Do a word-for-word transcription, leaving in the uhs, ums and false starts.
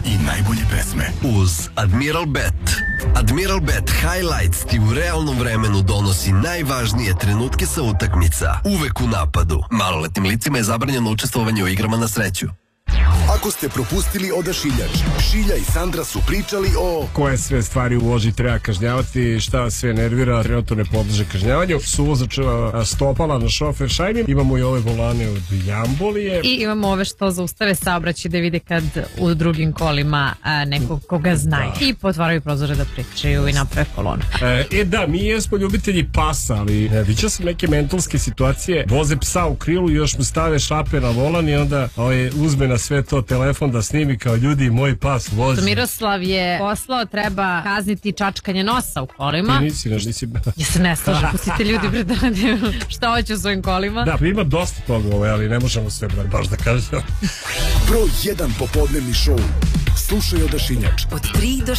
i najbolje pesme. Uz Admiral Bet. Admiral Bet Highlights ti u realnom vremenu donosi najvažnije trenutke sa utakmica. Uvek u napadu. Maloletnim licima je zabranjeno učestvovanje u igrama na sreću. Ako ste propustili Odašiljač, Šilja i Sandra su pričali o... Koje sve stvari u vožnji treba kažnjavati, šta sve nervira, trenutno ne podleže kažnjavanju. Su vozačeva stopala na šofer šajbi. Imamo i ove volane od Jambolije. I imamo ove što zaustave saobraćaj da vide kad u drugim kolima a, nekog koga znaju. Da. I potvaraju prozore da pričaju i naprave kolonu. E, e da, mi jesmo ljubitelji pasa, ali e, vidio sam neke mentalske situacije. Voze psa u krilu i još mu stave šape na volan i onda ovaj, uzme na sve to telefon da snimi kao ljudi, moj pas vozi. Miroslav je poslao, treba kazniti čačkanje nosa u kolima. Ti nisi, ne, nisi... Ja se ne slažem, pustite ljudi predavljaju šta hoće u svojim kolima. Da, ima dosta toga, ovaj, ali ne možemo sve baš da kažemo. Broj jedan popodnevni šou. Slušaj Odašiljač. Od tri do